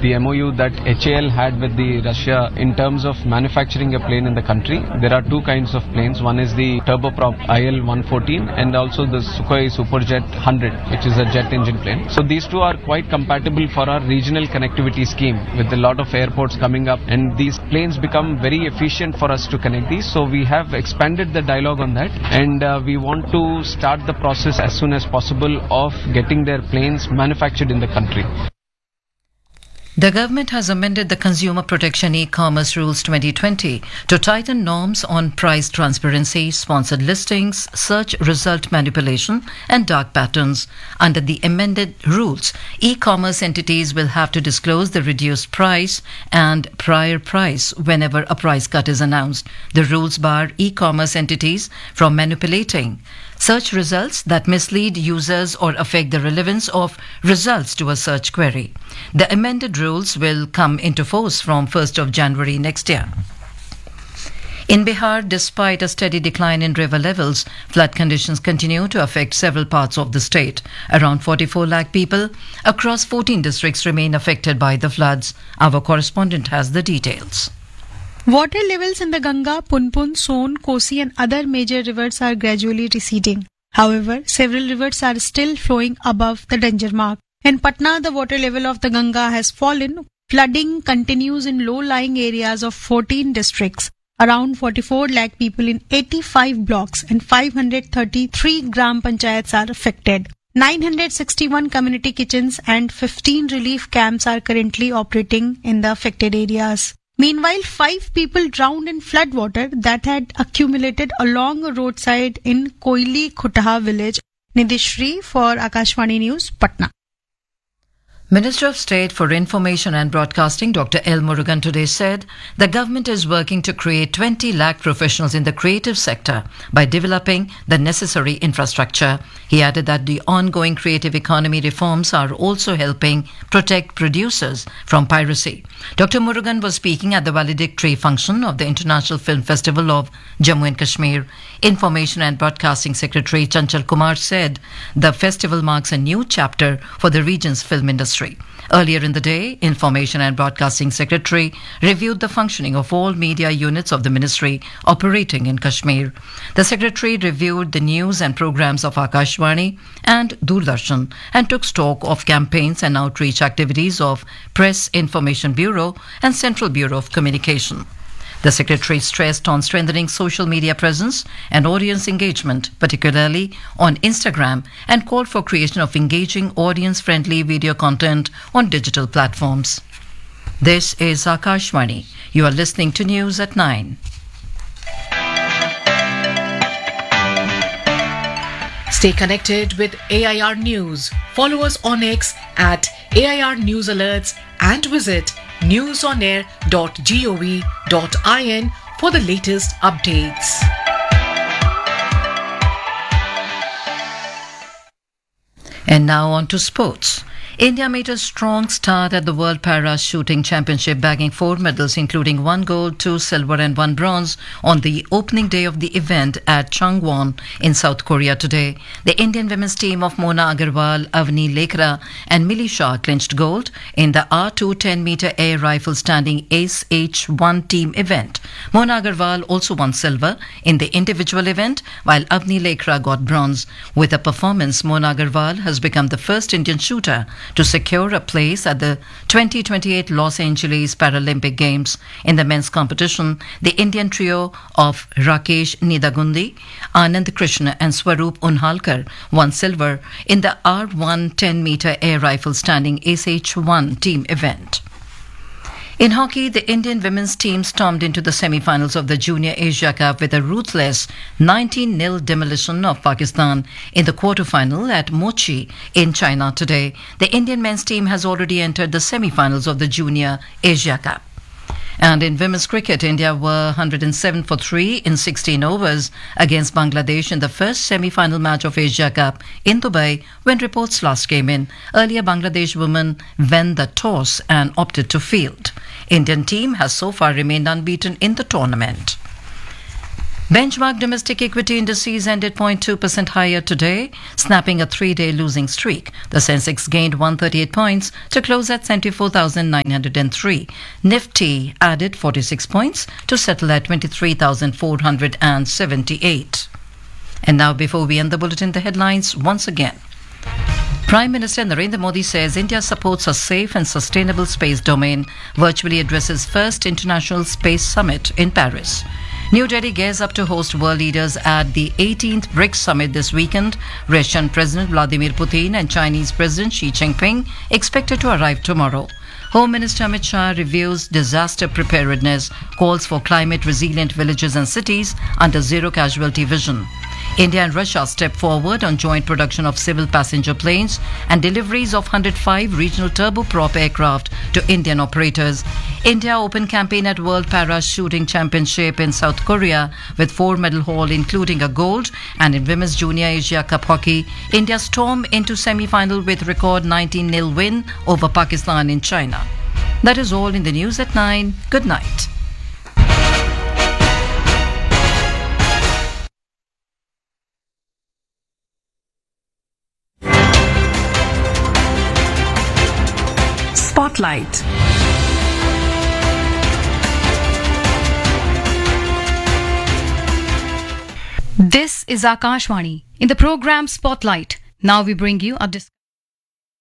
the MOU that HAL had with the Russia in terms of manufacturing a plane in the country. There are two kinds of planes. One is the turboprop IL-114 and also the Sukhoi Superjet 100, which is a jet engine plane. So these two are quite compatible for our regional connectivity scheme with a lot of airports coming up, and these planes become very efficient for us to connect these. So we have expanded the dialogue on that, and we want to start the process as soon as possible of getting their planes manufactured in the country. The government has amended the Consumer Protection E-Commerce Rules 2020 to tighten norms on price transparency, sponsored listings, search result manipulation, and dark patterns. Under the amended rules, e-commerce entities will have to disclose the reduced price and prior price whenever a price cut is announced. The rules bar e-commerce entities from manipulating search results that mislead users or affect the relevance of results to a search query. The amended rules will come into force from 1st of January next year. In Bihar, despite a steady decline in river levels, flood conditions continue to affect several parts of the state. Around 44 lakh people across 14 districts remain affected by the floods. Our correspondent has the details. Water levels in the Ganga, Punpun, Son, Kosi and other major rivers are gradually receding. However, several rivers are still flowing above the danger mark. In Patna, the water level of the Ganga has fallen. Flooding continues in low-lying areas of 14 districts. Around 44 lakh people in 85 blocks and 533 gram panchayats are affected. 961 community kitchens and 15 relief camps are currently operating in the affected areas. Meanwhile, 5 people drowned in flood water that had accumulated along a roadside in Koili Khutaha village. Nidishri for Akashvani News, Patna. Minister of State for Information and Broadcasting Dr. L. Murugan today said the government is working to create 20 lakh professionals in the creative sector by developing the necessary infrastructure. He added that the ongoing creative economy reforms are also helping protect producers from piracy. Dr. Murugan was speaking at the valedictory function of the International Film Festival of Jammu and Kashmir. Information and Broadcasting Secretary Chanchal Kumar said the festival marks a new chapter for the region's film industry. Earlier in the day, Information and Broadcasting Secretary reviewed the functioning of all media units of the ministry operating in Kashmir. The Secretary reviewed the news and programs of Akashvani and Doordarshan and took stock of campaigns and outreach activities of Press Information Bureau and Central Bureau of Communication. The Secretary stressed on strengthening social media presence and audience engagement, particularly on Instagram, and called for creation of engaging, audience-friendly video content on digital platforms. This is Akashvani. You are listening to News at 9. Stay connected with AIR News. Follow us on X at AIR News Alerts and visit newsonair.gov.in for the latest updates. And now on to sports. India made a strong start at the World Para Shooting Championship, bagging 4 medals, including 1 gold, 2 silver and 1 bronze on the opening day of the event at Changwon in South Korea today. The Indian women's team of Mona Agarwal, Avni Lekra and Mili Shah clinched gold in the R2 10-meter air rifle standing SH1 team event. Mona Agarwal also won silver in the individual event, while Avni Lekra got bronze. With a performance, Mona Agarwal has become the first Indian shooter to secure a place at the 2028 Los Angeles Paralympic Games. In the men's competition, the Indian trio of Rakesh Nidagundi, Anand Krishna and Swaroop Unhalkar won silver in the R1 10-meter air rifle standing SH1 team event. In hockey, the Indian women's team stormed into the semi-finals of the Junior Asia Cup with a ruthless 19-0 demolition of Pakistan in the quarter-final at Mochi in China today. The Indian men's team has already entered the semi-finals of the Junior Asia Cup. And in women's cricket, India were 107 for 3 in 16 overs against Bangladesh in the first semi-final match of Asia Cup in Dubai when reports last came in. Earlier, Bangladesh women won the toss and opted to field. Indian team has so far remained unbeaten in the tournament. Benchmark domestic equity indices ended 0.2% higher today, snapping a 3-day losing streak. The Sensex gained 138 points to close at 74,903. Nifty added 46 points to settle at 23,478. And now, before we end the bulletin, the headlines once again. Prime Minister Narendra Modi says India supports a safe and sustainable space domain, virtually addresses first International Space Summit in Paris. New Delhi gears up to host world leaders at the 18th BRICS Summit this weekend. Russian President Vladimir Putin and Chinese President Xi Jinping expected to arrive tomorrow. Home Minister Amit Shah reviews disaster preparedness, calls for climate-resilient villages and cities under zero casualty vision. India and Russia step forward on joint production of civil passenger planes and deliveries of 105 regional turboprop aircraft to Indian operators. India Open campaign at World Para Shooting Championship in South Korea with 4 medal haul including a gold, and in Women's Junior Asia Cup Hockey, India storm into semi-final with record 19-0 win over Pakistan in China. That is all in the news at 9. Good night. Spotlight. This is Akashvani. In the program Spotlight, now we bring you a